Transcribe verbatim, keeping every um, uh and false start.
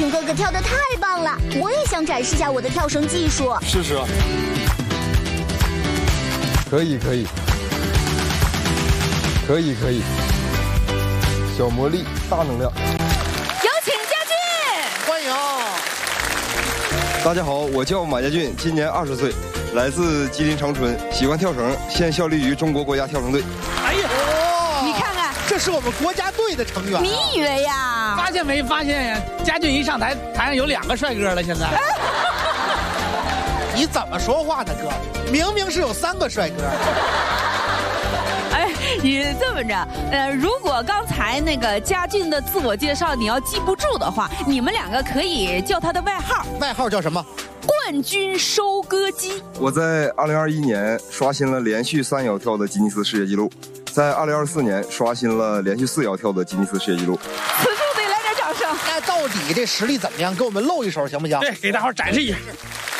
群哥哥跳得太棒了，我也想展示下我的跳绳技术。 试试。 可以可以，可以可以，小魔力大能量。 有请佳俊， 欢迎。 大家好，我叫马家俊，今年二十岁，来自吉林长春，喜欢跳绳，现效力于中国国家跳绳队。 哎呀， 你看看， 这是我们国家队的成员、啊。 你以为呀？ 发现没发现呀？佳俊一上台，台上有两个帅哥了，现在。 你怎么说话呢，哥？明明是有三个帅哥。 哎，你这么着，呃，如果刚才那个佳俊的自我介绍你要记不住的话，你们两个可以叫他的外号。 外号叫什么？ 冠军收割机。 我在二零二一年刷新了连续三摇跳的吉尼斯世界纪录，在二零二四年刷新了连续四摇跳的吉尼斯世界纪录。 此处得来点掌声。 那到底这实力怎么样？给我们露一手行不行？ 对，给大伙展示一下。